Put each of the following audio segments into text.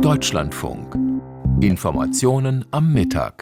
Deutschlandfunk. Informationen am Mittag.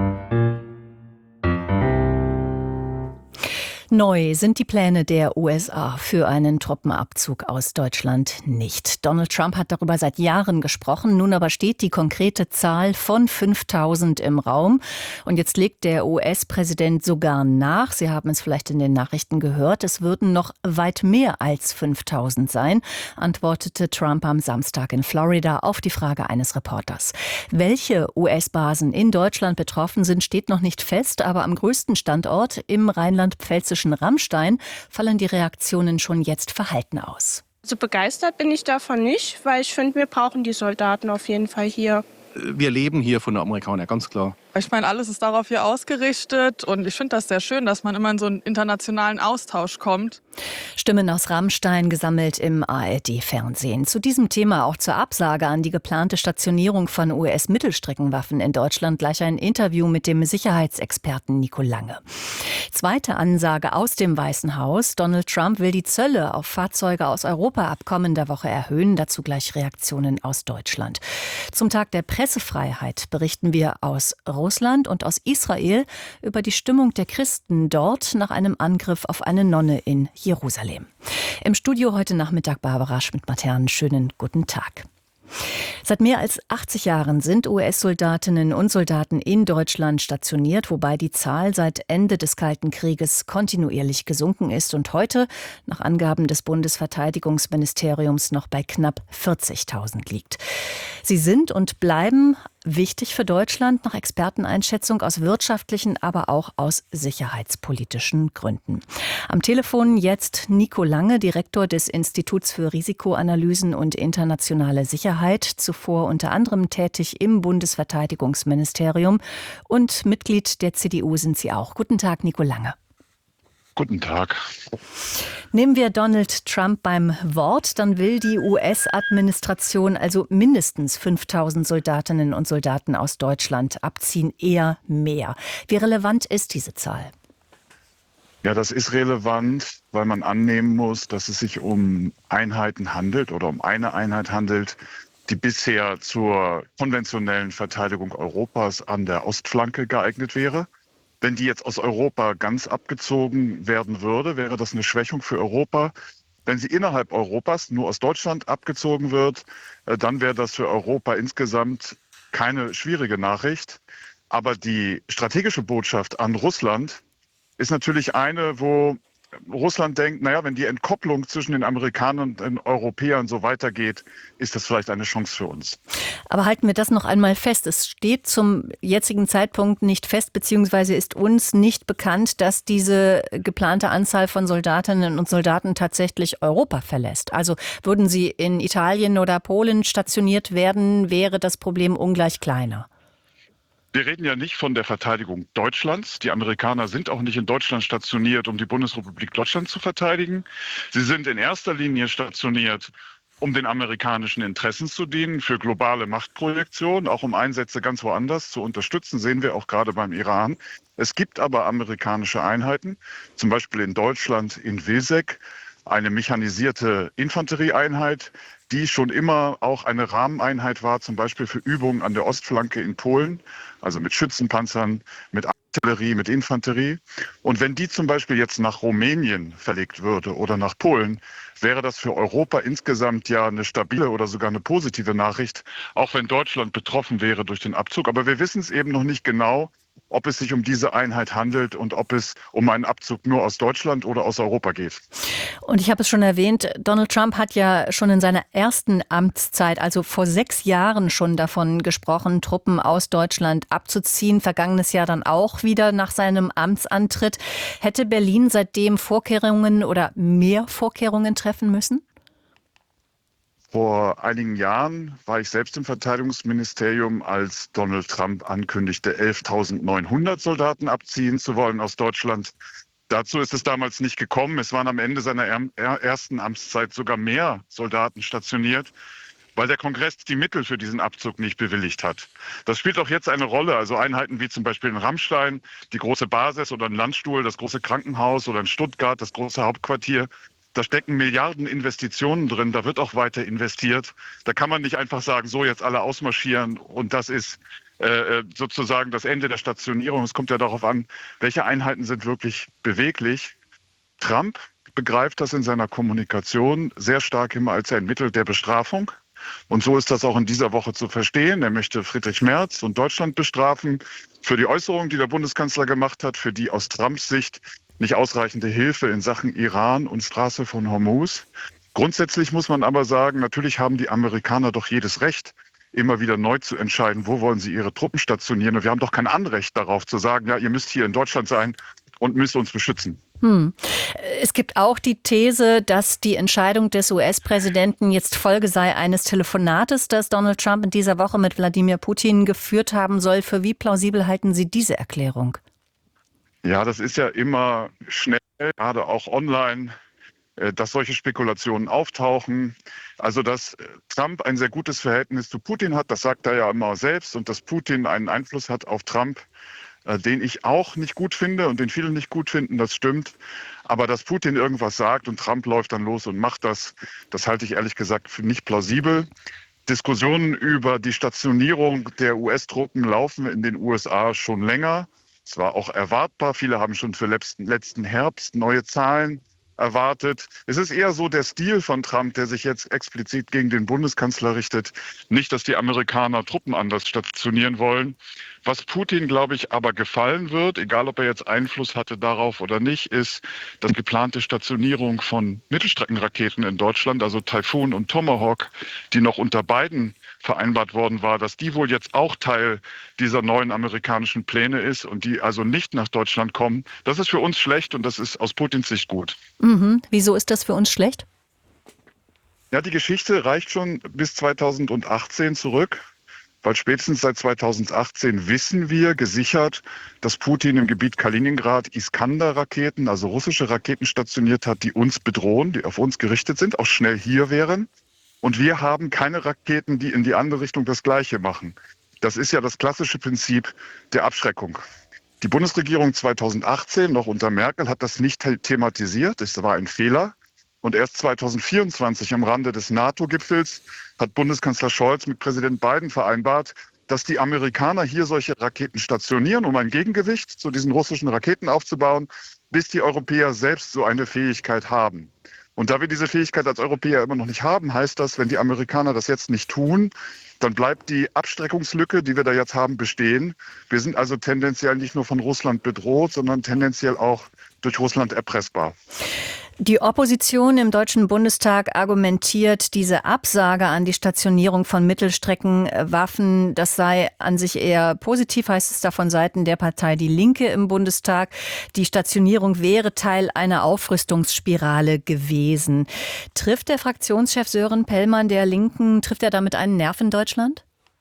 Neu sind die Pläne der USA für einen Truppenabzug aus Deutschland nicht. Donald Trump hat darüber seit Jahren gesprochen, nun aber steht die konkrete Zahl von 5.000 im Raum. Und jetzt legt der US-Präsident sogar nach. Sie haben es vielleicht in den Nachrichten gehört, es würden noch weit mehr als 5.000 sein, antwortete Trump am Samstag in Florida auf die Frage eines Reporters. Welche US-Basen in Deutschland betroffen sind, steht noch nicht fest, aber am größten Standort im rheinland-pfälzischen Rammstein fallen die Reaktionen schon jetzt verhalten aus. So begeistert bin ich davon nicht, weil ich finde, wir brauchen die Soldaten auf jeden Fall hier. Wir leben hier von den Amerikanern, ganz klar. Ich meine, alles ist darauf hier ausgerichtet und ich finde das sehr schön, dass man immer in so einen internationalen Austausch kommt. Stimmen aus Rammstein gesammelt im ARD-Fernsehen. Zu diesem Thema, auch zur Absage an die geplante Stationierung von US-Mittelstreckenwaffen in Deutschland, gleich ein Interview mit dem Sicherheitsexperten Nico Lange. Zweite Ansage aus dem Weißen Haus. Donald Trump will die Zölle auf Fahrzeuge aus Europa ab kommender Woche erhöhen. Dazu gleich Reaktionen aus Deutschland. Zum Tag der Pressefreiheit berichten wir aus Russland und aus Israel über die Stimmung der Christen dort nach einem Angriff auf eine Nonne in Jerusalem. Im Studio heute Nachmittag Barbara Schmidt-Matern. Schönen guten Tag. Seit mehr als 80 Jahren sind US-Soldatinnen und Soldaten in Deutschland stationiert, wobei die Zahl seit Ende des Kalten Krieges kontinuierlich gesunken ist und heute, nach Angaben des Bundesverteidigungsministeriums, noch bei knapp 40.000 liegt. Sie sind und bleiben wichtig für Deutschland nach Experteneinschätzung aus wirtschaftlichen, aber auch aus sicherheitspolitischen Gründen. Am Telefon jetzt Nico Lange, Direktor des Instituts für Risikoanalysen und internationale Sicherheit, zuvor unter anderem tätig im Bundesverteidigungsministerium und Mitglied der CDU sind Sie auch. Guten Tag, Nico Lange. Guten Tag. Nehmen wir Donald Trump beim Wort, dann will die US-Administration also mindestens 5.000 Soldatinnen und Soldaten aus Deutschland abziehen, eher mehr. Wie relevant ist diese Zahl? Ja, das ist relevant, weil man annehmen muss, dass es sich um Einheiten handelt oder um eine Einheit handelt, die bisher zur konventionellen Verteidigung Europas an der Ostflanke geeignet wäre. Wenn die jetzt aus Europa ganz abgezogen werden würde, wäre das eine Schwächung für Europa. Wenn sie innerhalb Europas nur aus Deutschland abgezogen wird, dann wäre das für Europa insgesamt keine schwierige Nachricht. Aber die strategische Botschaft an Russland ist natürlich eine, wo Russland denkt, naja, wenn die Entkopplung zwischen den Amerikanern und den Europäern so weitergeht, ist das vielleicht eine Chance für uns. Aber halten wir das noch einmal fest. Es steht zum jetzigen Zeitpunkt nicht fest, beziehungsweise ist uns nicht bekannt, dass diese geplante Anzahl von Soldatinnen und Soldaten tatsächlich Europa verlässt. Also würden sie in Italien oder Polen stationiert werden, wäre das Problem ungleich kleiner. Wir reden ja nicht von der Verteidigung Deutschlands. Die Amerikaner sind auch nicht in Deutschland stationiert, um die Bundesrepublik Deutschland zu verteidigen. Sie sind in erster Linie stationiert, um den amerikanischen Interessen zu dienen, für globale Machtprojektion, auch um Einsätze ganz woanders zu unterstützen, sehen wir auch gerade beim Iran. Es gibt aber amerikanische Einheiten, zum Beispiel in Deutschland in Wilseck, eine mechanisierte Infanterieeinheit, die schon immer auch eine Rahmeneinheit war, zum Beispiel für Übungen an der Ostflanke in Polen, also mit Schützenpanzern, mit Artillerie, mit Infanterie. Und wenn die zum Beispiel jetzt nach Rumänien verlegt würde oder nach Polen, wäre das für Europa insgesamt ja eine stabile oder sogar eine positive Nachricht, auch wenn Deutschland betroffen wäre durch den Abzug. Aber wir wissen es eben noch nicht genau, ob es sich um diese Einheit handelt und ob es um einen Abzug nur aus Deutschland oder aus Europa geht. Und ich habe es schon erwähnt, Donald Trump hat ja schon in seiner ersten Amtszeit, also vor 6 Jahren schon davon gesprochen, Truppen aus Deutschland abzuziehen. Vergangenes Jahr dann auch wieder nach seinem Amtsantritt. Hätte Berlin seitdem Vorkehrungen oder mehr Vorkehrungen treffen müssen? Vor einigen Jahren war ich selbst im Verteidigungsministerium, als Donald Trump ankündigte, 11.900 Soldaten abziehen zu wollen aus Deutschland. Dazu ist es damals nicht gekommen. Es waren am Ende seiner ersten Amtszeit sogar mehr Soldaten stationiert, weil der Kongress die Mittel für diesen Abzug nicht bewilligt hat. Das spielt auch jetzt eine Rolle. Also Einheiten wie zum Beispiel in Rammstein, die große Basis oder ein Landstuhl, das große Krankenhaus oder in Stuttgart, das große Hauptquartier. Da stecken Milliarden Investitionen drin, da wird auch weiter investiert. Da kann man nicht einfach sagen, so jetzt alle ausmarschieren und das ist sozusagen das Ende der Stationierung. Es kommt ja darauf an, welche Einheiten sind wirklich beweglich. Trump begreift das in seiner Kommunikation sehr stark immer als ein Mittel der Bestrafung. Und so ist das auch in dieser Woche zu verstehen. Er möchte Friedrich Merz und Deutschland bestrafen für die Äußerungen, die der Bundeskanzler gemacht hat, für die aus Trumps Sicht nicht ausreichende Hilfe in Sachen Iran und Straße von Hormuz. Grundsätzlich muss man aber sagen, natürlich haben die Amerikaner doch jedes Recht, immer wieder neu zu entscheiden, wo wollen sie ihre Truppen stationieren. Und wir haben doch kein Anrecht darauf zu sagen, ja, ihr müsst hier in Deutschland sein und müsst uns beschützen. Es gibt auch die These, dass die Entscheidung des US-Präsidenten jetzt Folge sei eines Telefonates, das Donald Trump in dieser Woche mit Wladimir Putin geführt haben soll. Für wie plausibel halten Sie diese Erklärung? Ja, das ist ja immer schnell, gerade auch online, dass solche Spekulationen auftauchen. Also, dass Trump ein sehr gutes Verhältnis zu Putin hat, das sagt er ja immer selbst. Und dass Putin einen Einfluss hat auf Trump, den ich auch nicht gut finde und den viele nicht gut finden, das stimmt. Aber dass Putin irgendwas sagt und Trump läuft dann los und macht das, das halte ich ehrlich gesagt für nicht plausibel. Diskussionen über die Stationierung der US-Truppen laufen in den USA schon länger. Es war auch erwartbar. Viele haben schon für letzten Herbst neue Zahlen erwartet. Es ist eher so der Stil von Trump, der sich jetzt explizit gegen den Bundeskanzler richtet. Nicht, dass die Amerikaner Truppen anders stationieren wollen. Was Putin, glaube ich, aber gefallen wird, egal ob er jetzt Einfluss hatte darauf oder nicht, ist, dass geplante Stationierung von Mittelstreckenraketen in Deutschland, also Typhoon und Tomahawk, die noch unter Biden vereinbart worden war, dass die wohl jetzt auch Teil dieser neuen amerikanischen Pläne ist und die also nicht nach Deutschland kommen. Das ist für uns schlecht und das ist aus Putins Sicht gut. Wieso ist das für uns schlecht? Ja, die Geschichte reicht schon bis 2018 zurück, weil spätestens seit 2018 wissen wir gesichert, dass Putin im Gebiet Kaliningrad Iskander-Raketen, also russische Raketen stationiert hat, die uns bedrohen, die auf uns gerichtet sind, auch schnell hier wären. Und wir haben keine Raketen, die in die andere Richtung das Gleiche machen. Das ist ja das klassische Prinzip der Abschreckung. Die Bundesregierung 2018, noch unter Merkel, hat das nicht thematisiert. Das war ein Fehler. Und erst 2024 am Rande des NATO-Gipfels hat Bundeskanzler Scholz mit Präsident Biden vereinbart, dass die Amerikaner hier solche Raketen stationieren, um ein Gegengewicht zu diesen russischen Raketen aufzubauen, bis die Europäer selbst so eine Fähigkeit haben. Und da wir diese Fähigkeit als Europäer immer noch nicht haben, heißt das, wenn die Amerikaner das jetzt nicht tun, dann bleibt die Abschreckungslücke, die wir da jetzt haben, bestehen. Wir sind also tendenziell nicht nur von Russland bedroht, sondern tendenziell auch durch Russland erpressbar. Die Opposition im Deutschen Bundestag argumentiert, diese Absage an die Stationierung von Mittelstreckenwaffen, das sei an sich eher positiv, heißt es da von Seiten der Partei Die Linke im Bundestag. Die Stationierung wäre Teil einer Aufrüstungsspirale gewesen. Trifft der Fraktionschef Sören Pellmann der Linken, trifft er damit einen Nerv in Deutschland?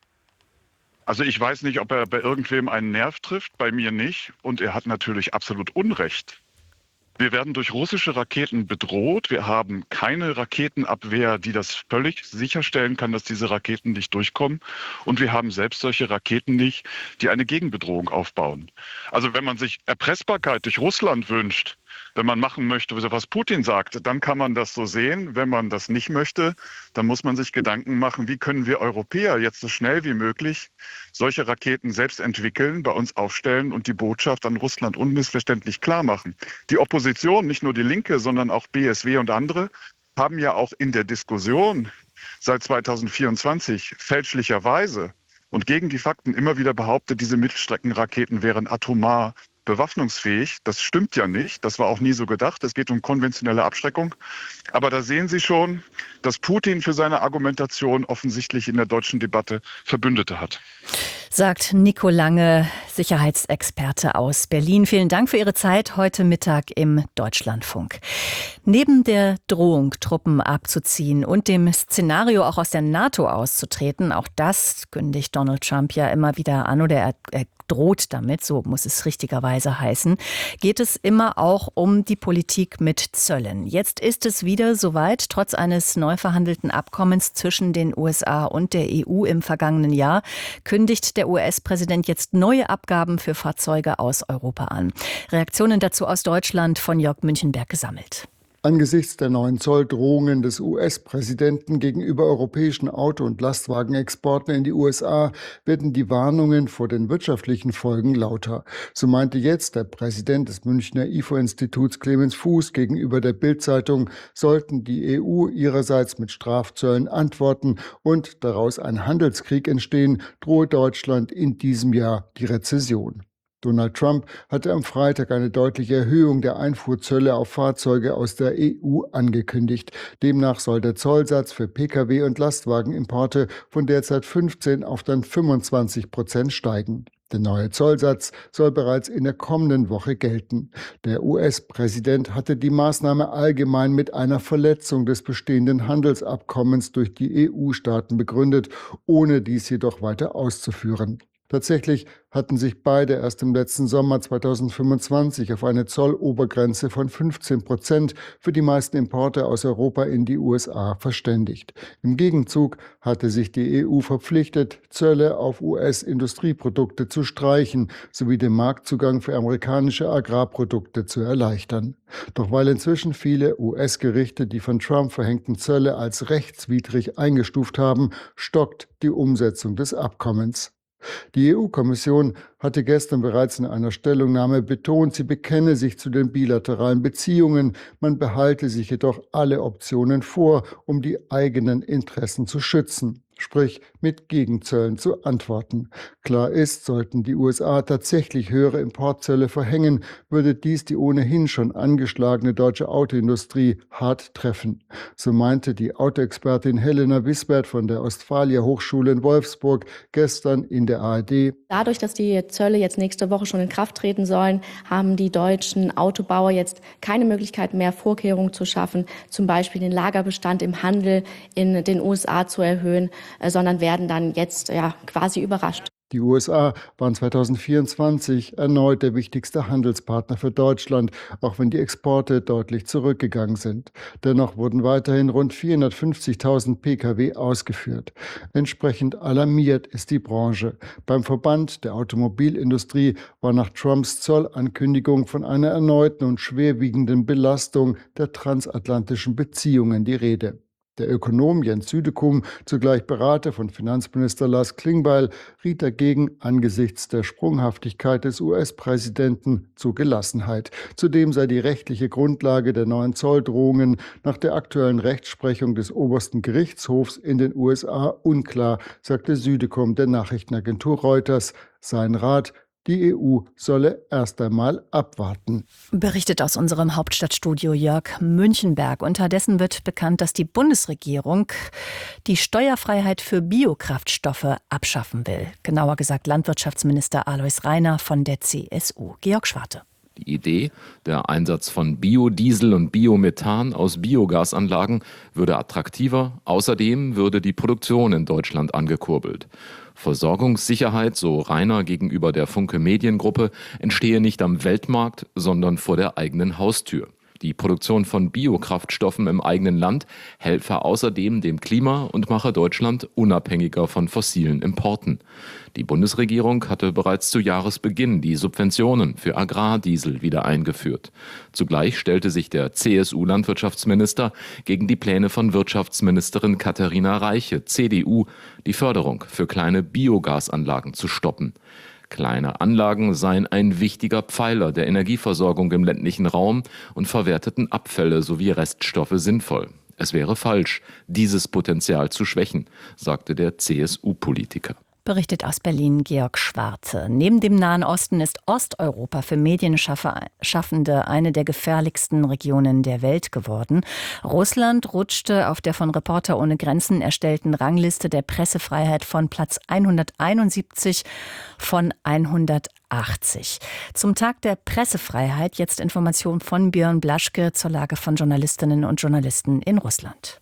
Also ich weiß nicht, ob er bei irgendwem einen Nerv trifft, bei mir nicht. Und er hat natürlich absolut Unrecht. Wir werden durch russische Raketen bedroht. Wir haben keine Raketenabwehr, die das völlig sicherstellen kann, dass diese Raketen nicht durchkommen. Und wir haben selbst solche Raketen nicht, die eine Gegenbedrohung aufbauen. Also wenn man sich Erpressbarkeit durch Russland wünscht, wenn man machen möchte, was Putin sagt, dann kann man das so sehen. Wenn man das nicht möchte, dann muss man sich Gedanken machen, wie können wir Europäer jetzt so schnell wie möglich solche Raketen selbst entwickeln, bei uns aufstellen und die Botschaft an Russland unmissverständlich klar machen. Die Opposition, nicht nur die Linke, sondern auch BSW und andere, haben ja auch in der Diskussion seit 2024 fälschlicherweise und gegen die Fakten immer wieder behauptet, diese Mittelstreckenraketen wären atomar bewaffnungsfähig. Das stimmt ja nicht. Das war auch nie so gedacht. Es geht um konventionelle Abschreckung. Aber da sehen Sie schon, dass Putin für seine Argumentation offensichtlich in der deutschen Debatte Verbündete hat. Sagt Nico Lange, Sicherheitsexperte aus Berlin. Vielen Dank für Ihre Zeit heute Mittag im Deutschlandfunk. Neben der Drohung, Truppen abzuziehen und dem Szenario, auch aus der NATO auszutreten, auch das kündigt Donald Trump ja immer wieder an oder er droht damit, so muss es richtigerweise heißen, geht es immer auch um die Politik mit Zöllen. Jetzt ist es wieder soweit, trotz eines neu verhandelten Abkommens zwischen den USA und der EU im vergangenen Jahr, kündigt der US-Präsident jetzt neue Abgaben für Fahrzeuge aus Europa an. Reaktionen dazu aus Deutschland von Jörg Münchenberg gesammelt. Angesichts der neuen Zolldrohungen des US-Präsidenten gegenüber europäischen Auto- und Lastwagenexporten in die USA werden die Warnungen vor den wirtschaftlichen Folgen lauter. So meinte jetzt der Präsident des Münchner IFO-Instituts Clemens Fuß gegenüber der Bild-Zeitung, sollten die EU ihrerseits mit Strafzöllen antworten und daraus ein Handelskrieg entstehen, drohe Deutschland in diesem Jahr die Rezession. Donald Trump hatte am Freitag eine deutliche Erhöhung der Einfuhrzölle auf Fahrzeuge aus der EU angekündigt. Demnach soll der Zollsatz für Pkw- und Lastwagenimporte von derzeit 15% auf dann 25% steigen. Der neue Zollsatz soll bereits in der kommenden Woche gelten. Der US-Präsident hatte die Maßnahme allgemein mit einer Verletzung des bestehenden Handelsabkommens durch die EU-Staaten begründet, ohne dies jedoch weiter auszuführen. Tatsächlich hatten sich beide erst im letzten Sommer 2025 auf eine Zollobergrenze von 15% für die meisten Importe aus Europa in die USA verständigt. Im Gegenzug hatte sich die EU verpflichtet, Zölle auf US-Industrieprodukte zu streichen, sowie den Marktzugang für amerikanische Agrarprodukte zu erleichtern. Doch weil inzwischen viele US-Gerichte die von Trump verhängten Zölle als rechtswidrig eingestuft haben, stockt die Umsetzung des Abkommens. Die EU-Kommission hatte gestern bereits in einer Stellungnahme betont, sie bekenne sich zu den bilateralen Beziehungen, man behalte sich jedoch alle Optionen vor, um die eigenen Interessen zu schützen, sprich mit Gegenzöllen zu antworten. Klar ist, sollten die USA tatsächlich höhere Importzölle verhängen, würde dies die ohnehin schon angeschlagene deutsche Autoindustrie hart treffen. So meinte die Autoexpertin Helena Wisbert von der Ostfalia Hochschule in Wolfsburg gestern in der ARD. Dadurch, dass die Zölle jetzt nächste Woche schon in Kraft treten sollen, haben die deutschen Autobauer jetzt keine Möglichkeit mehr, Vorkehrungen zu schaffen, zum Beispiel den Lagerbestand im Handel in den USA zu erhöhen, sondern werden dann jetzt quasi überrascht. Die USA waren 2024 erneut der wichtigste Handelspartner für Deutschland, auch wenn die Exporte deutlich zurückgegangen sind. Dennoch wurden weiterhin rund 450.000 Pkw ausgeführt. Entsprechend alarmiert ist die Branche. Beim Verband der Automobilindustrie war nach Trumps Zollankündigung von einer erneuten und schwerwiegenden Belastung der transatlantischen Beziehungen die Rede. Der Ökonom Jens Südekum, zugleich Berater von Finanzminister Lars Klingbeil, riet dagegen angesichts der Sprunghaftigkeit des US-Präsidenten zur Gelassenheit. Zudem sei die rechtliche Grundlage der neuen Zolldrohungen nach der aktuellen Rechtsprechung des obersten Gerichtshofs in den USA unklar, sagte Südekum der Nachrichtenagentur Reuters. Sein Rat: Die EU solle erst einmal abwarten. Berichtet aus unserem Hauptstadtstudio Jörg Münchenberg. Unterdessen wird bekannt, dass die Bundesregierung die Steuerfreiheit für Biokraftstoffe abschaffen will. Genauer gesagt Landwirtschaftsminister Alois Rainer von der CSU. Georg Schwarte. Die Idee, der Einsatz von Biodiesel und Biomethan aus Biogasanlagen, würde attraktiver. Außerdem würde die Produktion in Deutschland angekurbelt. Versorgungssicherheit, so Rainer gegenüber der Funke Mediengruppe, entstehe nicht am Weltmarkt, sondern vor der eigenen Haustür. Die Produktion von Biokraftstoffen im eigenen Land helfe außerdem dem Klima und mache Deutschland unabhängiger von fossilen Importen. Die Bundesregierung hatte bereits zu Jahresbeginn die Subventionen für Agrardiesel wieder eingeführt. Zugleich stellte sich der CSU-Landwirtschaftsminister gegen die Pläne von Wirtschaftsministerin Katharina Reiche, CDU, die Förderung für kleine Biogasanlagen zu stoppen. Kleine Anlagen seien ein wichtiger Pfeiler der Energieversorgung im ländlichen Raum und verwerteten Abfälle sowie Reststoffe sinnvoll. Es wäre falsch, dieses Potenzial zu schwächen, sagte der CSU-Politiker. Berichtet aus Berlin Georg Schwarte. Neben dem Nahen Osten ist Osteuropa für Medienschaffende eine der gefährlichsten Regionen der Welt geworden. Russland rutschte auf der von Reporter ohne Grenzen erstellten Rangliste der Pressefreiheit von Platz 171 von 180. Zum Tag der Pressefreiheit jetzt Information von Björn Blaschke zur Lage von Journalistinnen und Journalisten in Russland.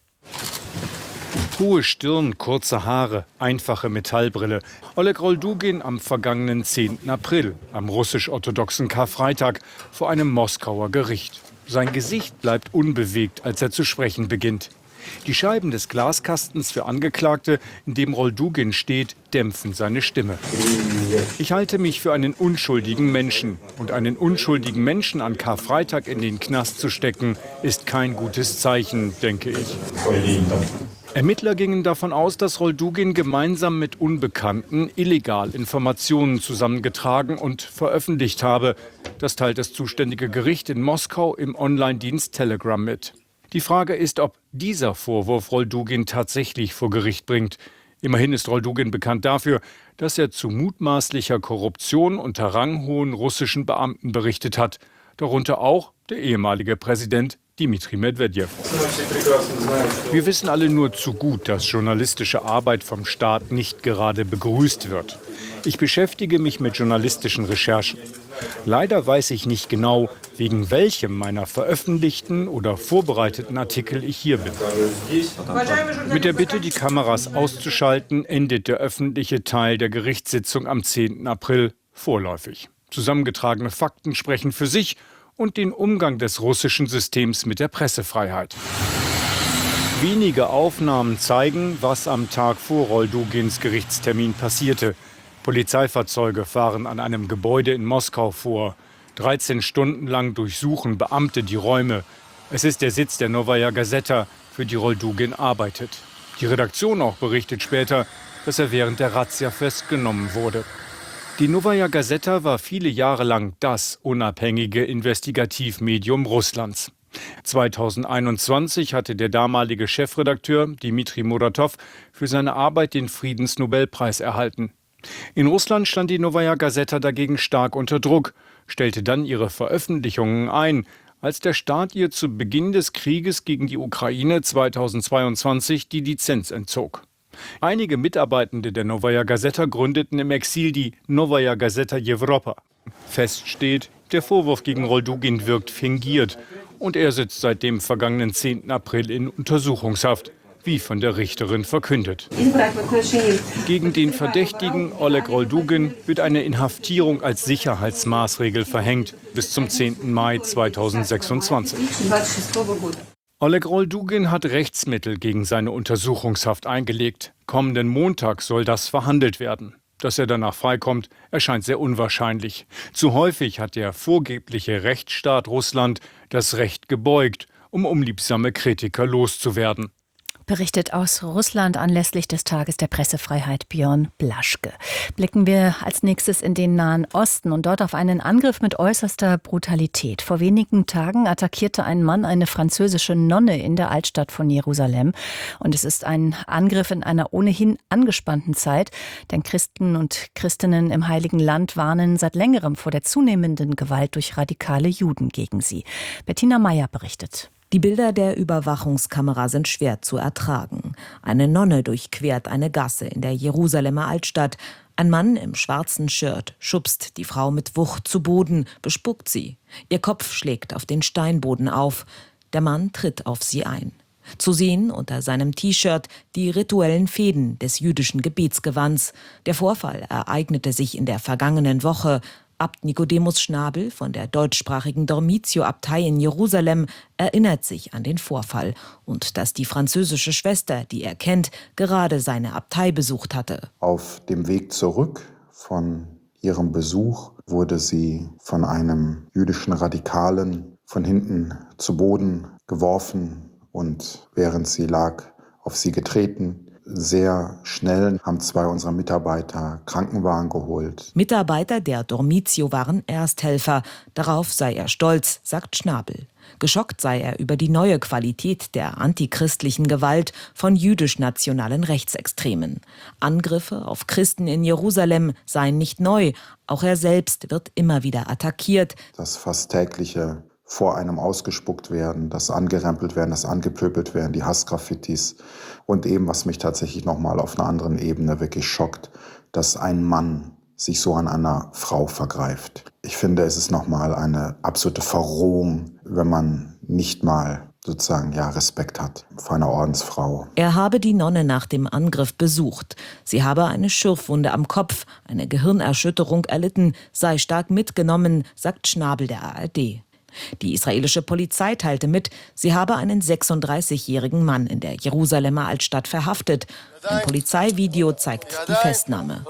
Hohe Stirn, kurze Haare, einfache Metallbrille. Oleg Roldugin am vergangenen 10. April, am russisch-orthodoxen Karfreitag, vor einem Moskauer Gericht. Sein Gesicht bleibt unbewegt, als er zu sprechen beginnt. Die Scheiben des Glaskastens für Angeklagte, in dem Roldugin steht, dämpfen seine Stimme. Ich halte mich für einen unschuldigen Menschen. Und einen unschuldigen Menschen an Karfreitag in den Knast zu stecken, ist kein gutes Zeichen, denke ich. Ermittler gingen davon aus, dass Roldugin gemeinsam mit Unbekannten illegal Informationen zusammengetragen und veröffentlicht habe. Das teilt das zuständige Gericht in Moskau im Online-Dienst Telegram mit. Die Frage ist, ob dieser Vorwurf Roldugin tatsächlich vor Gericht bringt. Immerhin ist Roldugin bekannt dafür, dass er zu mutmaßlicher Korruption unter ranghohen russischen Beamten berichtet hat. Darunter auch der ehemalige Präsident Dmitri Medvedev. Wir wissen alle nur zu gut, dass journalistische Arbeit vom Staat nicht gerade begrüßt wird. Ich beschäftige mich mit journalistischen Recherchen. Leider weiß ich nicht genau, wegen welchem meiner veröffentlichten oder vorbereiteten Artikel ich hier bin. Mit der Bitte, die Kameras auszuschalten, endet der öffentliche Teil der Gerichtssitzung am 10. April vorläufig. Zusammengetragene Fakten sprechen für sich und den Umgang des russischen Systems mit der Pressefreiheit. Wenige Aufnahmen zeigen, was am Tag vor Roldugins Gerichtstermin passierte. Polizeifahrzeuge fahren an einem Gebäude in Moskau vor. 13 Stunden lang durchsuchen Beamte die Räume. Es ist der Sitz der Novaya Gazeta, für die Roldugin arbeitet. Die Redaktion auch berichtet später, dass er während der Razzia festgenommen wurde. Die Novaya Gazeta war viele Jahre lang das unabhängige Investigativmedium Russlands. 2021 hatte der damalige Chefredakteur Dmitri Muratov für seine Arbeit den Friedensnobelpreis erhalten. In Russland stand die Novaya Gazeta dagegen stark unter Druck, stellte dann ihre Veröffentlichungen ein, als der Staat ihr zu Beginn des Krieges gegen die Ukraine 2022 die Lizenz entzog. Einige Mitarbeitende der Novaya Gazeta gründeten im Exil die Novaya Gazeta Europa. Fest steht, der Vorwurf gegen Roldugin wirkt fingiert und er sitzt seit dem vergangenen 10. April in Untersuchungshaft, wie von der Richterin verkündet. Gegen den Verdächtigen Oleg Roldugin wird eine Inhaftierung als Sicherheitsmaßregel verhängt bis zum 10. Mai 2026. Oleg Roldugin hat Rechtsmittel gegen seine Untersuchungshaft eingelegt. Kommenden Montag soll das verhandelt werden. Dass er danach freikommt, erscheint sehr unwahrscheinlich. Zu häufig hat der vorgebliche Rechtsstaat Russland das Recht gebeugt, um unliebsame Kritiker loszuwerden. Berichtet aus Russland anlässlich des Tages der Pressefreiheit Björn Blaschke. Blicken wir als nächstes in den Nahen Osten und dort auf einen Angriff mit äußerster Brutalität. Vor wenigen Tagen attackierte ein Mann eine französische Nonne in der Altstadt von Jerusalem. Und es ist ein Angriff in einer ohnehin angespannten Zeit, denn Christen und Christinnen im Heiligen Land warnen seit längerem vor der zunehmenden Gewalt durch radikale Juden gegen sie. Bettina Meyer berichtet. Die Bilder der Überwachungskamera sind schwer zu ertragen. Eine Nonne durchquert eine Gasse in der Jerusalemer Altstadt. Ein Mann im schwarzen Shirt schubst die Frau mit Wucht zu Boden, bespuckt sie. Ihr Kopf schlägt auf den Steinboden auf. Der Mann tritt auf sie ein. Zu sehen unter seinem T-Shirt die rituellen Fäden des jüdischen Gebetsgewands. Der Vorfall ereignete sich in der vergangenen Woche. Abt Nikodemus Schnabel von der deutschsprachigen Dormitio-Abtei in Jerusalem erinnert sich an den Vorfall und dass die französische Schwester, die er kennt, gerade seine Abtei besucht hatte. Auf dem Weg zurück von ihrem Besuch wurde sie von einem jüdischen Radikalen von hinten zu Boden geworfen und während sie lag, auf sie getreten. Sehr schnell haben 2 unserer Mitarbeiter Krankenwagen geholt. Mitarbeiter der Dormitio waren Ersthelfer. Darauf sei er stolz, sagt Schnabel. Geschockt sei er über die neue Qualität der antichristlichen Gewalt von jüdisch-nationalen Rechtsextremen. Angriffe auf Christen in Jerusalem seien nicht neu. Auch er selbst wird immer wieder attackiert. Das fast tägliche vor einem ausgespuckt werden, das angerempelt werden, das angepöbelt werden, die Hassgraffitis. Und eben, was mich tatsächlich nochmal auf einer anderen Ebene wirklich schockt, dass ein Mann sich so an einer Frau vergreift. Ich finde, es ist nochmal eine absolute Verrohung, wenn man nicht mal sozusagen Respekt hat vor einer Ordensfrau. Er habe die Nonne nach dem Angriff besucht. Sie habe eine Schürfwunde am Kopf, eine Gehirnerschütterung erlitten, sei stark mitgenommen, sagt Schnabel der ARD. Die israelische Polizei teilte mit, sie habe einen 36-jährigen Mann in der Jerusalemer Altstadt verhaftet. Ein Polizeivideo zeigt die Festnahme.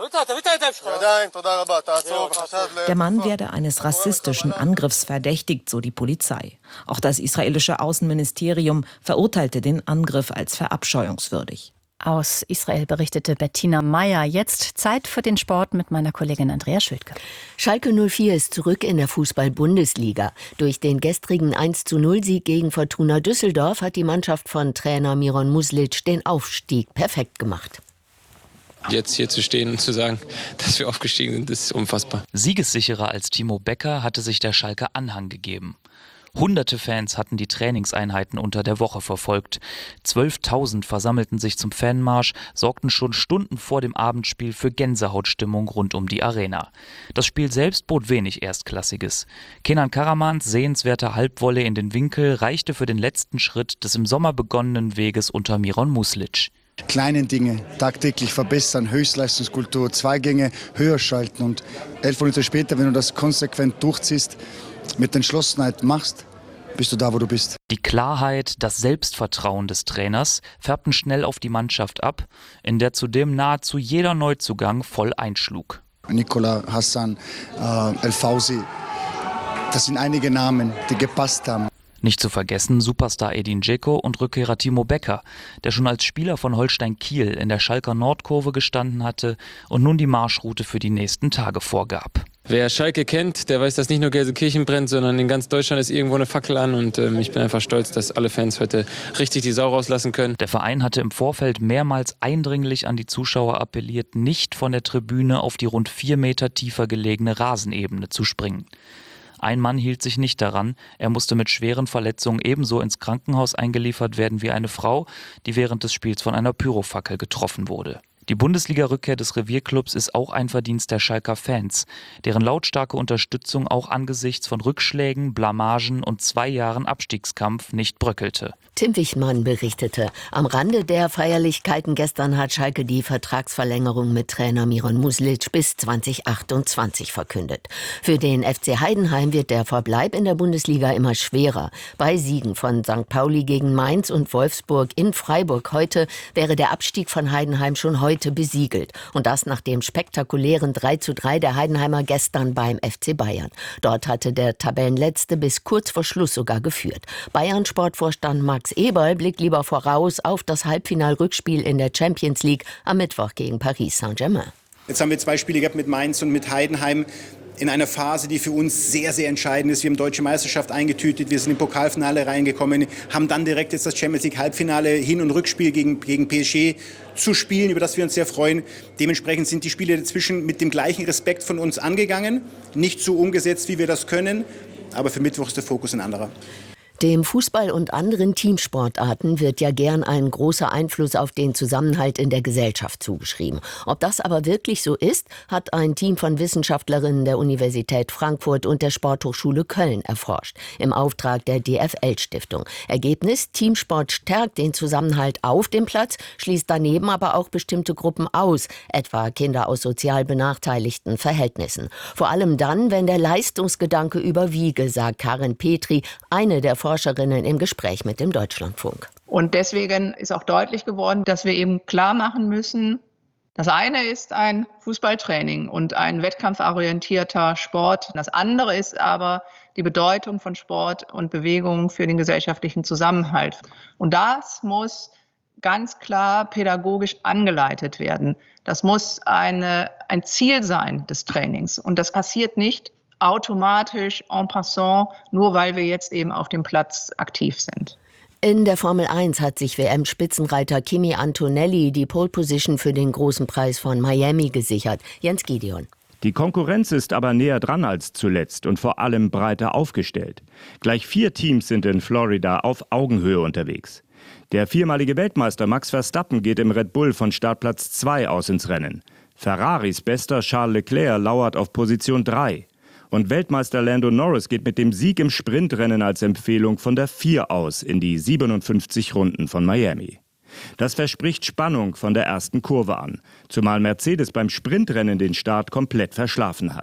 Der Mann werde eines rassistischen Angriffs verdächtigt, so die Polizei. Auch das israelische Außenministerium verurteilte den Angriff als verabscheuungswürdig. Aus Israel berichtete Bettina Meyer. Jetzt Zeit für den Sport mit meiner Kollegin Andrea Schildke. Schalke 04 ist zurück in der Fußball-Bundesliga. Durch den gestrigen 1:0-Sieg gegen Fortuna Düsseldorf hat die Mannschaft von Trainer Miron Muslic den Aufstieg perfekt gemacht. Jetzt hier zu stehen und zu sagen, dass wir aufgestiegen sind, ist unfassbar. Siegessicherer als Timo Becker hatte sich der Schalker Anhang gegeben. Hunderte Fans hatten die Trainingseinheiten unter der Woche verfolgt. 12.000 versammelten sich zum Fanmarsch, sorgten schon Stunden vor dem Abendspiel für Gänsehautstimmung rund um die Arena. Das Spiel selbst bot wenig Erstklassiges. Kenan Karamans sehenswerter Halbvolley in den Winkel reichte für den letzten Schritt des im Sommer begonnenen Weges unter Miron Muslic. Kleine Dinge tagtäglich verbessern, Höchstleistungskultur, Zweigänge höher schalten und 11 Minuten später, wenn du das konsequent durchziehst, mit Entschlossenheit machst, bist du da, wo du bist. Die Klarheit, das Selbstvertrauen des Trainers färbten schnell auf die Mannschaft ab, in der zudem nahezu jeder Neuzugang voll einschlug. Nikola, Hassan, El Fauzi, das sind einige Namen, die gepasst haben. Nicht zu vergessen Superstar Edin Dzeko und Rückkehrer Timo Becker, der schon als Spieler von Holstein Kiel in der Schalker Nordkurve gestanden hatte und nun die Marschroute für die nächsten Tage vorgab. Wer Schalke kennt, der weiß, dass nicht nur Gelsenkirchen brennt, sondern in ganz Deutschland ist irgendwo eine Fackel an. Und ich bin einfach stolz, dass alle Fans heute richtig die Sau rauslassen können. Der Verein hatte im Vorfeld mehrmals eindringlich an die Zuschauer appelliert, nicht von der Tribüne auf die rund 4 Meter tiefer gelegene Rasenebene zu springen. Ein Mann hielt sich nicht daran. Er musste mit schweren Verletzungen ebenso ins Krankenhaus eingeliefert werden wie eine Frau, die während des Spiels von einer Pyrofackel getroffen wurde. Die Bundesliga-Rückkehr des Revierclubs ist auch ein Verdienst der Schalker Fans, deren lautstarke Unterstützung auch angesichts von Rückschlägen, Blamagen und 2 Jahren Abstiegskampf nicht bröckelte. Tim Wichmann berichtete. Am Rande der Feierlichkeiten gestern hat Schalke die Vertragsverlängerung mit Trainer Miron Muslic bis 2028 verkündet. Für den FC Heidenheim wird der Verbleib in der Bundesliga immer schwerer. Bei Siegen von St. Pauli gegen Mainz und Wolfsburg in Freiburg heute wäre der Abstieg von Heidenheim schon heute besiegelt. Und das nach dem spektakulären 3:3 der Heidenheimer gestern beim FC Bayern. Dort hatte der Tabellenletzte bis kurz vor Schluss sogar geführt. Bayern-Sportvorstand Max Eberl blickt lieber voraus auf das Halbfinal-Rückspiel in der Champions League am Mittwoch gegen Paris Saint-Germain. Jetzt haben wir 2 Spiele gehabt mit Mainz und mit Heidenheim in einer Phase, die für uns sehr, sehr entscheidend ist. Wir haben Deutsche Meisterschaft eingetütet, wir sind im Pokalfinale reingekommen, haben dann direkt jetzt das Champions League Halbfinale Hin- und Rückspiel gegen PSG zu spielen, über das wir uns sehr freuen. Dementsprechend sind die Spiele dazwischen mit dem gleichen Respekt von uns angegangen, nicht so umgesetzt, wie wir das können, aber für Mittwoch ist der Fokus ein anderer. Dem Fußball und anderen Teamsportarten wird ja gern ein großer Einfluss auf den Zusammenhalt in der Gesellschaft zugeschrieben. Ob das aber wirklich so ist, hat ein Team von Wissenschaftlerinnen der Universität Frankfurt und der Sporthochschule Köln erforscht, im Auftrag der DFL-Stiftung. Ergebnis: Teamsport stärkt den Zusammenhalt auf dem Platz, schließt daneben aber auch bestimmte Gruppen aus, etwa Kinder aus sozial benachteiligten Verhältnissen. Vor allem dann, wenn der Leistungsgedanke überwiege, sagt Karin Petri, eine der Forscherinnen im Gespräch mit dem Deutschlandfunk. Und deswegen ist auch deutlich geworden, dass wir eben klar machen müssen, das eine ist ein Fußballtraining und ein wettkampforientierter Sport. Das andere ist aber die Bedeutung von Sport und Bewegung für den gesellschaftlichen Zusammenhalt. Und das muss ganz klar pädagogisch angeleitet werden. Das muss ein Ziel sein des Trainings. Und das passiert nicht automatisch en passant, nur weil wir jetzt eben auf dem Platz aktiv sind. In der Formel 1 hat sich WM-Spitzenreiter Kimi Antonelli die Pole Position für den großen Preis von Miami gesichert. Jens Gideon. Die Konkurrenz ist aber näher dran als zuletzt und vor allem breiter aufgestellt. Gleich 4 Teams sind in Florida auf Augenhöhe unterwegs. Der 4-malige Weltmeister Max Verstappen geht im Red Bull von Startplatz 2 aus ins Rennen. Ferraris bester Charles Leclerc lauert auf Position 3. Und Weltmeister Lando Norris geht mit dem Sieg im Sprintrennen als Empfehlung von der 4 aus in die 57 Runden von Miami. Das verspricht Spannung von der ersten Kurve an, zumal Mercedes beim Sprintrennen den Start komplett verschlafen hat.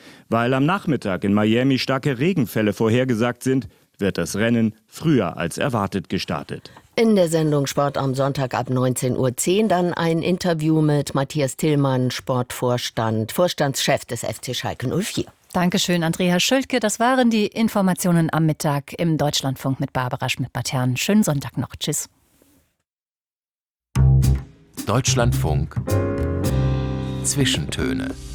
Weil am Nachmittag in Miami starke Regenfälle vorhergesagt sind, wird das Rennen früher als erwartet gestartet. In der Sendung Sport am Sonntag ab 19:10 Uhr dann ein Interview mit Matthias Tillmann, Vorstandschef des FC Schalke 04. Dankeschön, Andrea Schülke. Das waren die Informationen am Mittag im Deutschlandfunk mit Barbara Schmidt-Matern. Schönen Sonntag noch. Tschüss. Deutschlandfunk Zwischentöne.